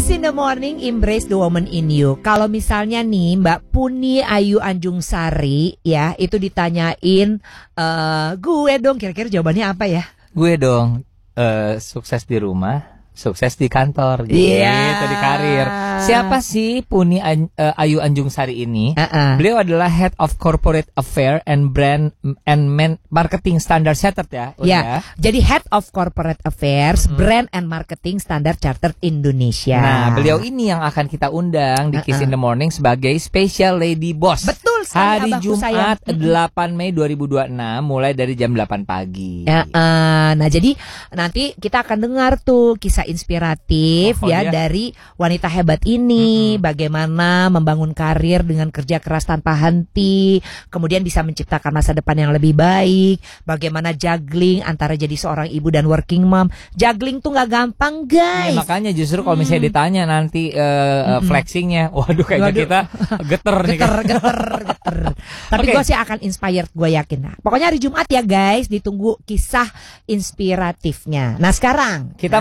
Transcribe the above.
Kiss in the Morning, embrace the woman in you. Kalau misalnya nih Mbak Puni Ayu Anjungsari ya, itu ditanyain gue dong, kira-kira jawabannya apa ya? Gue dong, sukses di rumah, sukses di kantor, gitu, di karir. Siapa sih Puni Ayu Anjungsari ini? Beliau adalah Head of Corporate Affair and Brand and Marketing Standard Chartered ya. Ya, jadi Head of Corporate Affairs, Brand and Marketing Standard Chartered Indonesia. Nah, beliau ini yang akan kita undang di Kiss in the Morning sebagai Special Lady Boss. Betul sekali, hari Jumat 8 Mei 2026 mulai dari jam 8 pagi. Nah, jadi nanti kita akan dengar tuh kisah inspiratif dari wanita hebat ini, bagaimana membangun karir dengan kerja keras tanpa henti, kemudian bisa menciptakan masa depan yang lebih baik, bagaimana juggling antara jadi seorang ibu dan working mom. Juggling tuh nggak gampang, guys. Ya, makanya justru kalau misalnya ditanya nanti flexingnya, waduh kayaknya kita geter nih. Geter. Tapi gue sih akan inspired, gue yakin. Nah, pokoknya hari Jumat ya guys, ditunggu kisah inspiratifnya. Nah sekarang kita